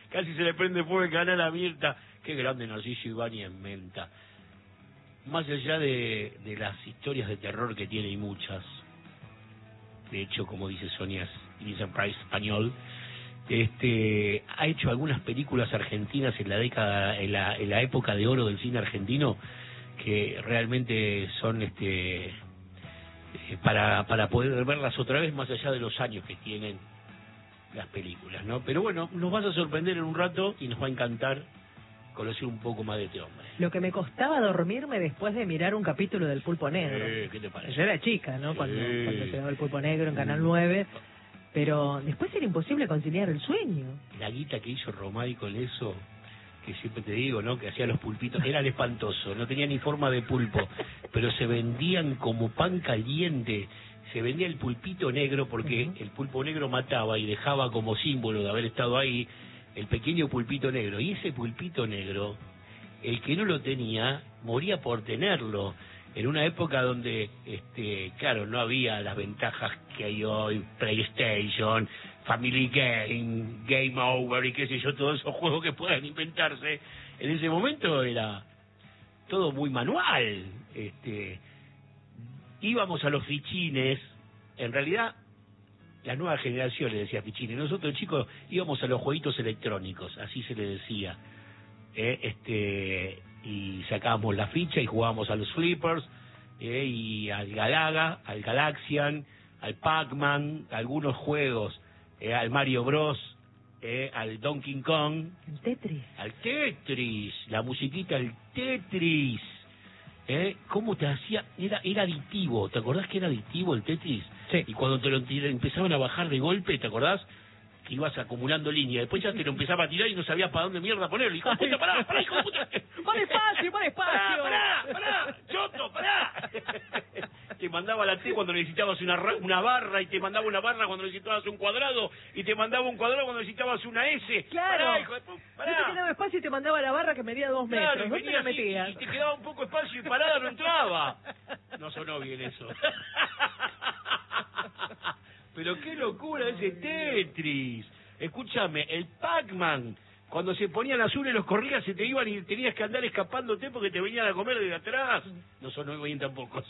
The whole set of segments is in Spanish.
casi se le prende fuego el canal a Mirta. Qué grande Narciso Ibáñez Menta. Más allá de las historias de terror que tiene, y muchas, de hecho, como dice Sonia, es un país español, ha hecho algunas películas argentinas en la década, en la época de oro del cine argentino, que realmente son para poder verlas otra vez, más allá de los años que tienen las películas, ¿no? Pero bueno, nos vas a sorprender en un rato y nos va a encantar conocer un poco más de este hombre. Lo que me costaba dormirme después de mirar un capítulo del Pulpo Negro. ¿Qué te parece? Yo era chica, ¿no? Sí. Cuando se daba el Pulpo Negro en Canal 9, pero después era imposible conciliar el sueño. La guita que hizo Romay con eso, que siempre te digo, ¿no? Que hacía los pulpitos, eran espantosos, no tenía ni forma de pulpo, pero se vendían como pan caliente. Se vendía el pulpito negro porque el pulpo negro mataba y dejaba como símbolo de haber estado ahí el pequeño pulpito negro. Y ese pulpito negro, el que no lo tenía, moría por tenerlo. En una época donde, claro, no había las ventajas que hay hoy, PlayStation, Family Game, Game Over y qué sé yo, todos esos juegos que puedan inventarse. En ese momento era todo muy manual. Íbamos a los fichines, en realidad las nuevas generaciones decía fichines, nosotros chicos íbamos a los jueguitos electrónicos, así se le decía, y sacábamos la ficha y jugábamos a los flippers, y al Galaga, al Galaxian, al Pac-Man, algunos juegos, al Mario Bros, al Donkey Kong, El Tetris. al Tetris, la musiquita, el Tetris. ¿Cómo te hacía? Era adictivo, ¿te acordás que era adictivo el Tetris? Sí. Y cuando te lo empezaban a bajar de golpe, ¿te acordás? Que ibas acumulando líneas, después ya te lo empezaba a tirar y no sabías para dónde mierda ponerlo. Hijo de puta, pará, hijo de puta. ¡Más despacio, más despacio! Pará, choto, pará. Te mandaba la T cuando necesitabas una barra, y te mandaba una barra cuando necesitabas un cuadrado, y te mandaba un cuadrado cuando necesitabas una S. Claro. Pará, hijo de puta, pará. No te quedaba espacio y te mandaba la barra que medía 2 metros. Claro, y ¿Dónde venía la así, metías? y te quedaba un poco espacio y parada no entraba. No sonó bien eso. Pero qué locura ese Tetris. Escúchame, el Pac-Man, cuando se ponían azules los corrías, se te iban y tenías que andar escapándote porque te venían a comer desde atrás. No sonó bien tampoco.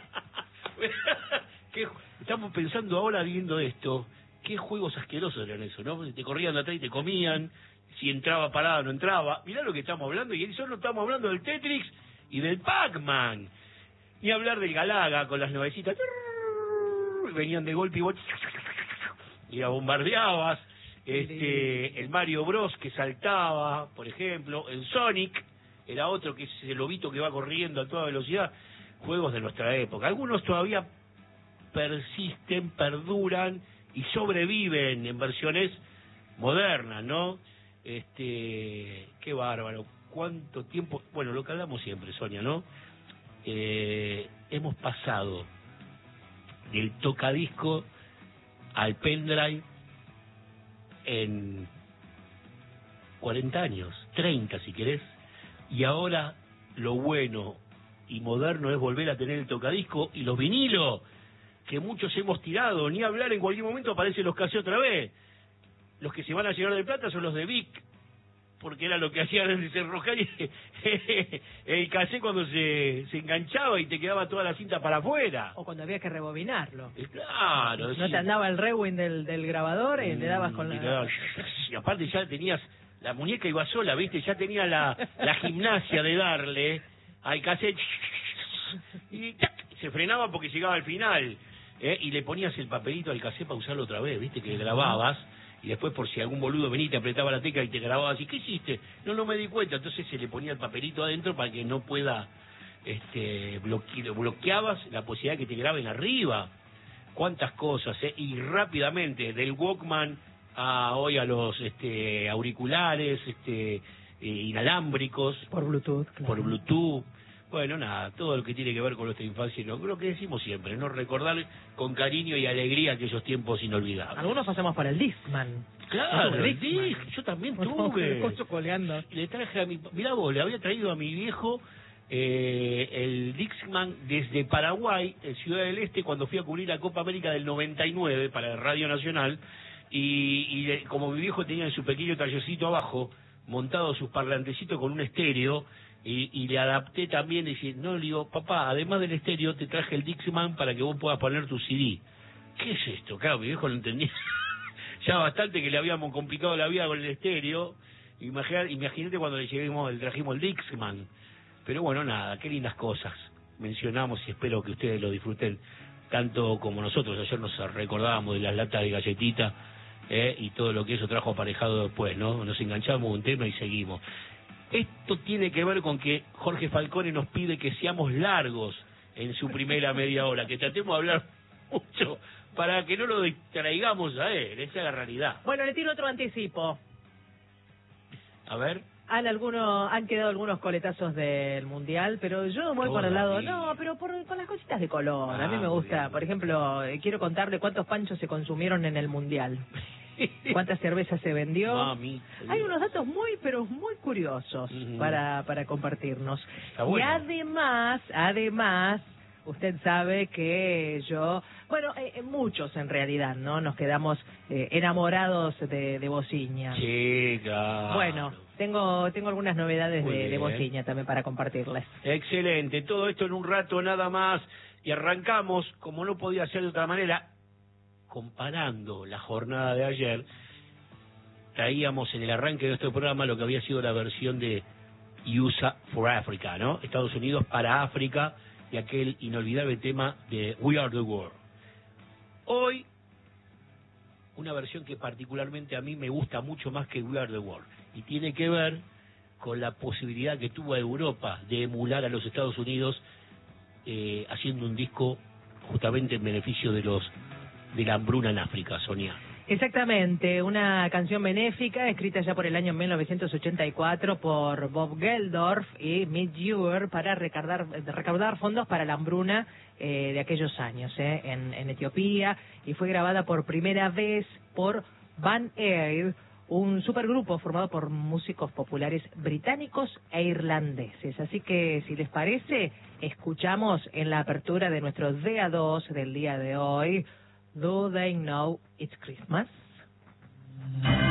Estamos pensando ahora, viendo esto, qué juegos asquerosos eran esos, ¿no? Te corrían de atrás y te comían, si entraba parada no entraba. Mirá lo que estamos hablando, y solo estamos hablando del Tetris y del Pac-Man. Ni hablar del Galaga con las nubecitas, venían de golpe y vos y la bombardeabas. El Mario Bros que saltaba, por ejemplo, el Sonic era otro, que es el lobito que va corriendo a toda velocidad. Juegos de nuestra época, algunos todavía persisten, perduran y sobreviven en versiones modernas, ¿no? Qué bárbaro, cuánto tiempo, bueno, lo que hablamos siempre, Sonia, ¿no? Hemos pasado del tocadisco al pendrive en 40 años, 30 si querés, y ahora lo bueno y moderno es volver a tener el tocadisco y los vinilos, que muchos hemos tirado, ni hablar, en cualquier momento aparecen los cassés otra vez. Los que se van a llenar de plata son los de Vic, porque era lo que hacían, desenrojar el cassé cuando se enganchaba y te quedaba toda la cinta para afuera. O cuando había que rebobinarlo. Claro. No te andaba el rewind del grabador y le dabas con la... Y aparte ya tenías, la muñeca iba sola, ¿viste? Ya tenía la gimnasia de darle al cassette y ¡tac! Se frenaba porque llegaba al final, y le ponías el papelito al cassette para usarlo otra vez, ¿viste? Que grababas. Y después, por si algún boludo venía y te apretaba la tecla y te grababa así, ¿qué hiciste? No me di cuenta. Entonces se le ponía el papelito adentro para que no pueda, bloqueabas la posibilidad de que te graben arriba. Cuántas cosas, y rápidamente, del Walkman a hoy a los auriculares, inalámbricos. Por Bluetooth, claro. Por Bluetooth. Bueno, nada, todo lo que tiene que ver con nuestra infancia, lo que decimos siempre, ¿no? Recordar con cariño y alegría aquellos tiempos inolvidables. Algunos pasamos para el Discman. Claro, el Disc, yo también tuve. Colgando. Le traje a mirá vos, le había traído a mi viejo el Discman desde Paraguay, en Ciudad del Este, cuando fui a cubrir la Copa América del 99 para Radio Nacional, Como mi viejo tenía en su pequeño tallercito abajo, montado sus parlantecitos con un estéreo, y le adapté también, y dije, no, le digo, papá, además del estéreo, te traje el Dixman para que vos puedas poner tu CD. ¿Qué es esto? Claro, mi viejo no entendía. Ya bastante que le habíamos complicado la vida con el estéreo. Imagínate cuando le trajimos el Dixman. Pero bueno, nada, qué lindas cosas mencionamos y espero que ustedes lo disfruten tanto como nosotros. Ayer nos recordábamos de las latas de galletita y todo lo que eso trajo aparejado después, ¿no? Nos enganchamos un tema y seguimos. Esto tiene que ver con que Jorge Falcone nos pide que seamos largos en su primera media hora, que tratemos de hablar mucho para que no lo distraigamos a él. Esa es la realidad. Bueno, le tiro otro anticipo. A ver. Han quedado algunos coletazos del Mundial, pero yo voy por el lado, con las cositas de color. A mí me gusta, por ejemplo, quiero contarle cuántos panchos se consumieron en el Mundial. ¿Cuántas cervezas se vendió? Mami. Hay unos datos pero muy curiosos para compartirnos. Bueno. Y además, usted sabe que muchos en realidad, ¿no? Nos quedamos enamorados de Bociña. Sí, claro. Bueno, tengo algunas novedades de Bociña también para compartirles. Excelente, todo esto en un rato nada más. Y arrancamos, como no podía ser de otra manera, comparando la jornada de ayer. Traíamos en el arranque de nuestro programa lo que había sido la versión de USA for Africa, ¿no? Estados Unidos para África, y aquel inolvidable tema de We Are the World. Hoy, una versión que particularmente a mí me gusta mucho más que We Are the World, y tiene que ver con la posibilidad que tuvo Europa de emular a los Estados Unidos haciendo un disco justamente en beneficio de la hambruna en África, Sonia. Exactamente, una canción benéfica escrita ya por el año 1984 por Bob Geldof y Mick Ewer para recaudar fondos para la hambruna de aquellos años en Etiopía, y fue grabada por primera vez por Band Aid, un supergrupo formado por músicos populares británicos e irlandeses. Así que, si les parece, escuchamos en la apertura de nuestro DA2 del día de hoy, Do They Know It's Christmas?